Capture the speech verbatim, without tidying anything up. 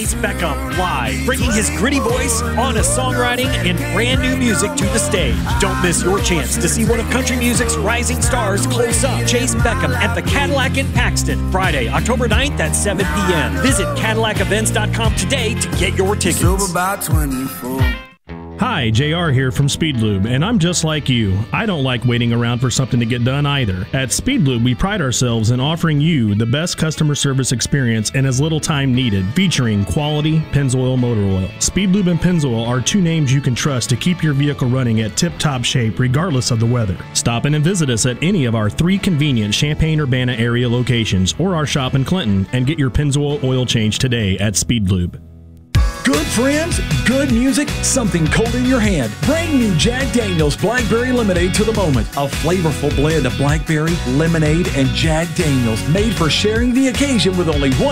Chase Beckham live, bringing his gritty voice, honest songwriting, and brand new music to the stage. Don't miss your chance to see one of country music's rising stars close up. Chase Beckham at the Cadillac in Paxton, Friday, October ninth at seven p m Visit Cadillac Events dot com today to get your tickets. About twenty-four. Hi, J R here from Speedlube, and I'm just like you. I don't like waiting around for something to get done either. At Speedlube, we pride ourselves in offering you the best customer service experience in as little time needed, featuring quality Pennzoil motor oil. Speedlube and Pennzoil are two names you can trust to keep your vehicle running at tip-top shape regardless of the weather. Stop in and visit us at any of our three convenient Champaign-Urbana area locations or our shop in Clinton and get your Pennzoil oil change today at Speedlube. Good friends, good music, something cold in your hand. Brand new Jack Daniel's Blackberry Lemonade to the moment. A flavorful blend of blackberry, lemonade, and Jack Daniel's, made for sharing the occasion with only one